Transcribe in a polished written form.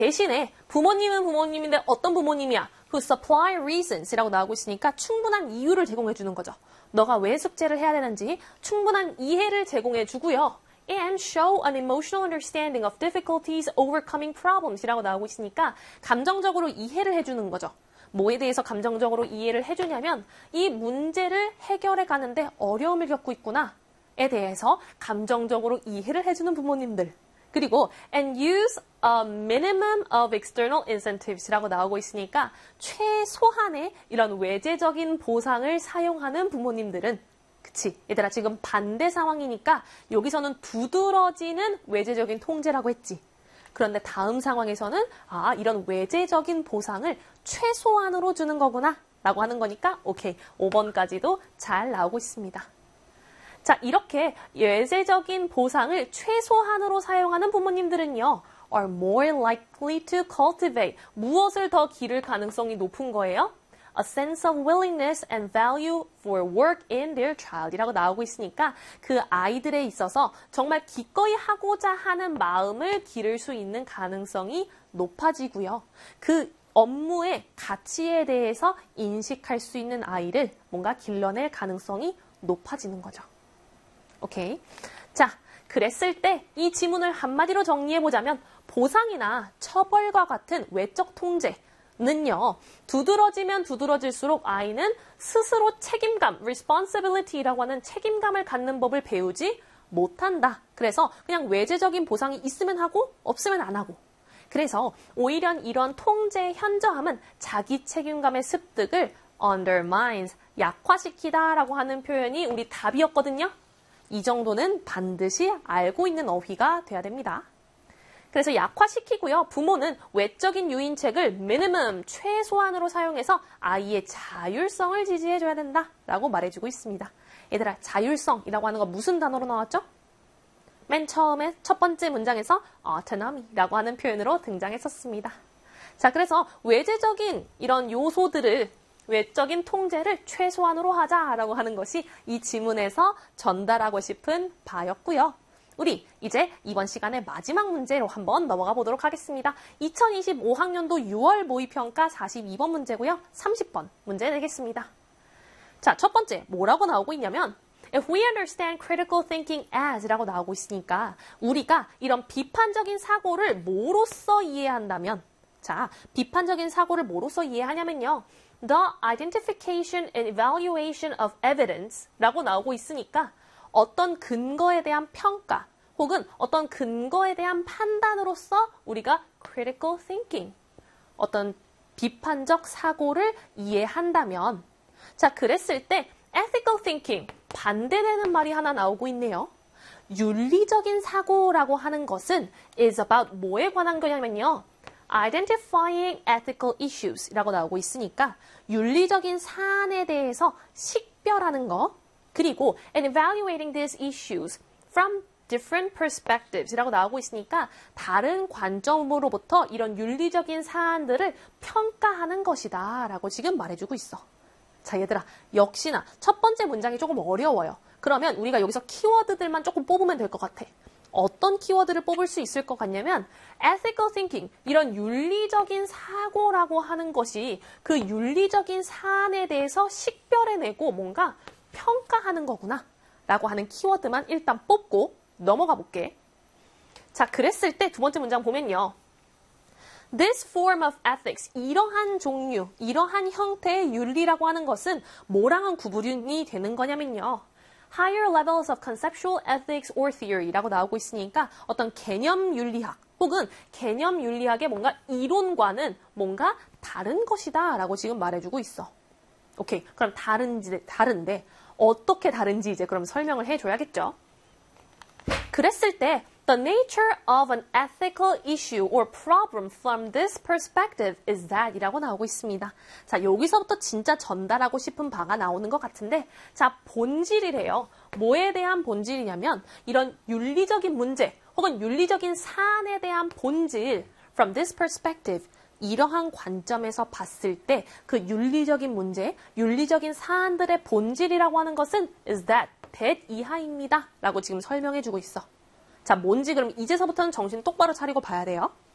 대신에 부모님은 부모님인데 어떤 부모님이야? Who supply reasons이라고 나오고 있으니까 충분한 이유를 제공해 주는 거죠. 너가 왜 숙제를 해야 되는지 충분한 이해를 제공해 주고요. And show an emotional understanding of difficulties overcoming problems 이라고 나오고 있으니까 감정적으로 이해를 해주는 거죠. 뭐에 대해서 감정적으로 이해를 해주냐면 이 문제를 해결해 가는데 어려움을 겪고 있구나에 대해서 감정적으로 이해를 해주는 부모님들. 그리고 and use a minimum of external incentives라고 나오고 있으니까 최소한의 이런 외재적인 보상을 사용하는 부모님들은 그치 얘들아 지금 반대 상황이니까 여기서는 두드러지는 외재적인 통제라고 했지. 그런데 다음 상황에서는 이런 외재적인 보상을 최소한으로 주는 거구나 라고 하는 거니까 오케이 5번까지도 잘 나오고 있습니다. 자, 이렇게 외재적인 보상을 최소한으로 사용하는 부모님들은요, are more likely to cultivate. 무엇을 더 기를 가능성이 높은 거예요? A sense of willingness and value for work in their child 이라고 나오고 있으니까 그 아이들에 있어서 정말 기꺼이 하고자 하는 마음을 기를 수 있는 가능성이 높아지고요. 그 업무의 가치에 대해서 인식할 수 있는 아이를 뭔가 길러낼 가능성이 높아지는 거죠. 오케이. 자, 그랬을 때 이 지문을 한마디로 정리해보자면 보상이나 처벌과 같은 외적 통제는요. 두드러지면 두드러질수록 아이는 스스로 책임감, responsibility라고 하는 책임감을 갖는 법을 배우지 못한다. 그래서 그냥 외재적인 보상이 있으면 하고 없으면 안 하고. 그래서 오히려 이런 통제의 현저함은 자기 책임감의 습득을 undermines, 약화시키다라고 하는 표현이 우리 답이었거든요. 이 정도는 반드시 알고 있는 어휘가 돼야 됩니다. 그래서 약화시키고요. 부모는 외적인 유인책을 minimum, 최소한으로 사용해서 아이의 자율성을 지지해줘야 된다라고 말해주고 있습니다. 얘들아, 자율성이라고 하는 거 무슨 단어로 나왔죠? 맨 처음에 첫 번째 문장에서 autonomy라고 하는 표현으로 등장했었습니다. 자, 그래서 외재적인 이런 요소들을 외적인 통제를 최소한으로 하자라고 하는 것이 이 지문에서 전달하고 싶은 바였고요. 우리 이제 이번 시간의 마지막 문제로 한번 넘어가 보도록 하겠습니다. 2025학년도 6월 모의평가 42번 문제고요. 30번 문제 내겠습니다. 자, 첫 번째 뭐라고 나오고 있냐면 If we understand critical thinking as 라고 나오고 있으니까 우리가 이런 비판적인 사고를 뭐로써 이해한다면 자, 비판적인 사고를 뭐로써 이해하냐면요. The identification and evaluation of evidence 라고 나오고 있으니까 어떤 근거에 대한 평가 혹은 어떤 근거에 대한 판단으로서 우리가 critical thinking, 어떤 비판적 사고를 이해한다면 자, 그랬을 때 ethical thinking, 반대되는 말이 하나 나오고 있네요. 윤리적인 사고라고 하는 것은 is about 뭐에 관한 거냐면요. identifying ethical issues 라고 나오고 있으니까 윤리적인 사안에 대해서 식별하는 거 그리고 and evaluating these issues from different perspectives 라고 나오고 있으니까 다른 관점으로부터 이런 윤리적인 사안들을 평가하는 것이다 라고 지금 말해주고 있어. 자, 얘들아, 역시나 첫 번째 문장이 조금 어려워요. 그러면 우리가 여기서 키워드들만 조금 뽑으면 될 것 같아. 어떤 키워드를 뽑을 수 있을 것 같냐면 ethical thinking, 이런 윤리적인 사고라고 하는 것이 그 윤리적인 사안에 대해서 식별해내고 뭔가 평가하는 거구나 라고 하는 키워드만 일단 뽑고 넘어가 볼게. 자, 그랬을 때 두 번째 문장 보면요. This form of ethics, 이러한 종류, 이러한 형태의 윤리라고 하는 것은 뭐랑은 구분이 되는 거냐면요. Higher levels of conceptual ethics or theory라고 나오고 있으니까 어떤 개념 윤리학 혹은 개념 윤리학의 뭔가 이론과는 뭔가 다른 것이다 라고 지금 말해주고 있어. 오케이, 그럼 다른데 어떻게 다른지 이제 그럼 설명을 해줘야겠죠. 그랬을 때 The nature of an ethical issue or problem from this perspective is that 이라고 나오고 있습니다. 자, 여기서부터 진짜 전달하고 싶은 바가 나오는 것 같은데 자, 본질이래요. 뭐에 대한 본질이냐면 이런 윤리적인 문제 혹은 윤리적인 사안에 대한 본질 from this perspective 이러한 관점에서 봤을 때 그 윤리적인 문제, 윤리적인 사안들의 본질이라고 하는 것은 is that 이하입니다. 라고 지금 설명해주고 있어. 자, 뭔지 그럼 이제서부터는 정신 똑바로 차리고 봐야 돼요.